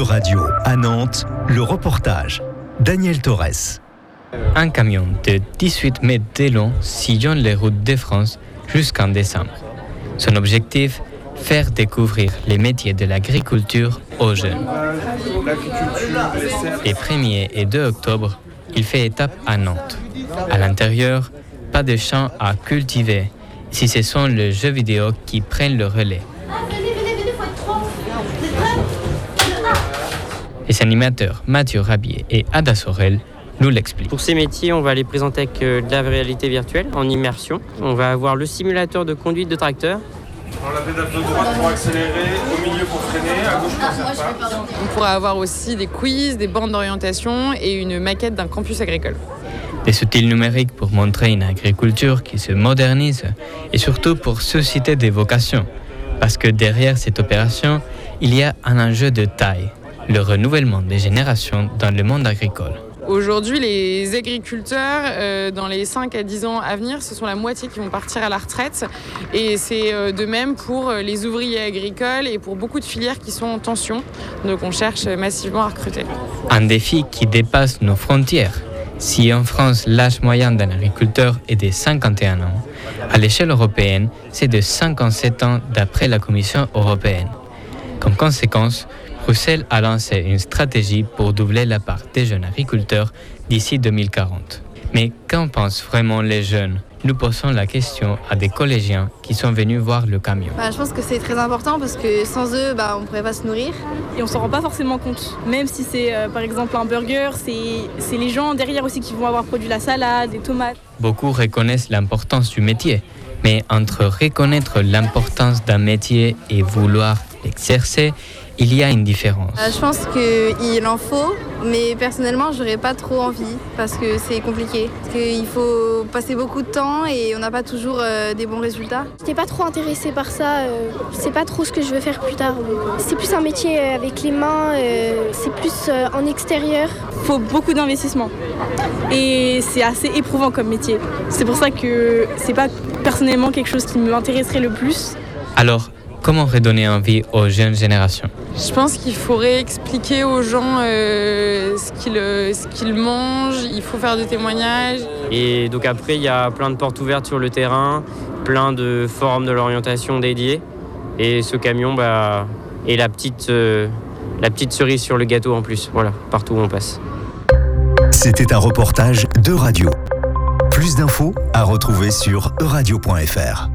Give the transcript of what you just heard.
Radio à Nantes, le reportage. Daniel Torres. Un camion de 18 mètres de long sillonne les routes de France jusqu'en décembre. Son objectif, faire découvrir les métiers de l'agriculture aux jeunes. Les 1er et 2 octobre, il fait étape à Nantes. À l'intérieur, pas de champs à cultiver, si ce sont les jeux vidéo qui prennent le relais. Les animateurs Mathieu Rabier et Ada Sorel nous l'expliquent. Pour ces métiers, on va les présenter avec de la réalité virtuelle en immersion. On va avoir le simulateur de conduite de tracteur. La pédale de droite pour accélérer, au milieu pour freiner, à gauche pour faire pas. On pourra avoir aussi des quiz, des bornes d'orientation et une maquette d'un campus agricole. Des outils numériques pour montrer une agriculture qui se modernise et surtout pour susciter des vocations. Parce que derrière cette opération, il y a un enjeu de taille, le renouvellement des générations dans le monde agricole. Aujourd'hui, les agriculteurs, dans les 5 à 10 ans à venir, ce sont la moitié qui vont partir à la retraite. Et c'est de même pour les ouvriers agricoles et pour beaucoup de filières qui sont en tension. Donc on cherche massivement à recruter. Un défi qui dépasse nos frontières. Si en France, l'âge moyen d'un agriculteur est de 51 ans, à l'échelle européenne, c'est de 57 ans d'après la Commission européenne. Comme conséquence, Bruxelles a lancé une stratégie pour doubler la part des jeunes agriculteurs d'ici 2040. Mais qu'en pensent vraiment les jeunes ? Nous posons la question à des collégiens qui sont venus voir le camion. Je pense que c'est très important parce que sans eux, on ne pourrait pas se nourrir. Et on ne s'en rend pas forcément compte. Même si c'est par exemple un burger, c'est les gens derrière aussi qui vont avoir produit la salade, les tomates. Beaucoup reconnaissent l'importance du métier. Mais entre reconnaître l'importance d'un métier et vouloir l'exercer, il y a une différence. Je pense qu'il en faut, mais personnellement, j'aurais pas trop envie parce que c'est compliqué. Parce qu'il faut passer beaucoup de temps et on n'a pas toujours des bons résultats. J'étais pas trop intéressée par ça. C'est pas trop ce que je veux faire plus tard. C'est plus un métier avec les mains. C'est plus en extérieur. Il faut beaucoup d'investissement et c'est assez éprouvant comme métier. C'est pour ça que c'est pas personnellement quelque chose qui m'intéresserait le plus. Alors, comment redonner envie aux jeunes générations ? Je pense qu'il faudrait expliquer aux gens ce qu'ils mangent, il faut faire des témoignages. Et donc après, il y a plein de portes ouvertes sur le terrain, plein de forums de l'orientation dédiés. Et ce camion est la petite cerise sur le gâteau en plus, voilà, partout où on passe. C'était un reportage de Radio. Plus d'infos à retrouver sur euradio.fr.